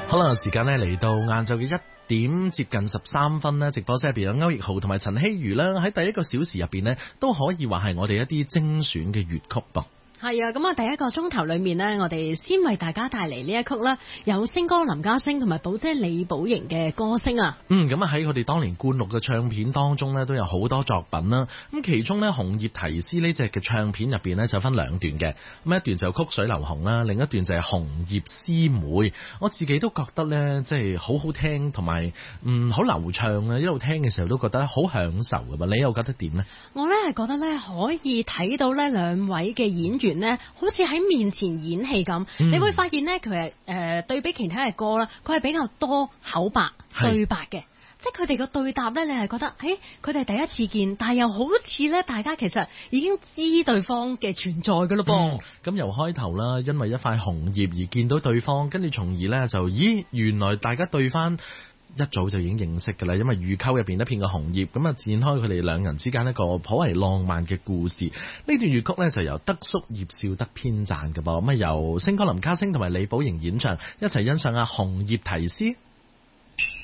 好啦，時間呢嚟到晏晝嘅1點接近13分呢，直播室入邊有歐奕豪同埋陳希如啦，喺第一個小時入邊呢，都可以話係我哋一啲精選嘅粵曲噃。 係啊，咁啊，第一個鐘頭裏面呢，我哋先為大家帶嚟呢一曲啦，有星哥林家聲同埋寶姐李寶瑩嘅歌聲啊。 咁啊喺佢哋當年灌錄嘅唱片當中呢，都有好多作品啦。咁其中呢，紅葉提絲呢隻嘅唱片入邊呢，就分兩段嘅。咁一段就曲水流紅啦，另一段就係紅葉絲梅。我自己都覺得呢，即係好好聽，同埋好流暢啊！一路聽嘅時候都覺得好享受㗎嘛。你又覺得點呢？ 我呢係覺得呢，可以睇到呢兩位嘅演員呢，好似喺面前演戲咁。你會發現呢，佢係對比其他嘅歌啦，佢係比較多口白對白嘅，即係佢哋個對答呢，你係覺得佢哋第一次見，但係又好似呢，大家其實已經知對方嘅存在㗎咯噃。 咁由開頭啦，因為一塊紅葉而見到對方，跟住從而呢，就原來大家對翻一早就已經認識㗎啦，因為預溝入邊一片嘅紅葉，咁啊展開佢哋兩人之間一個頗為浪漫嘅故事。呢段粵曲呢，就由德叔葉紹德編撰嘅噃，咁啊由星哥林家聲同埋李寶瑩演唱，一齊欣賞下紅葉提絲。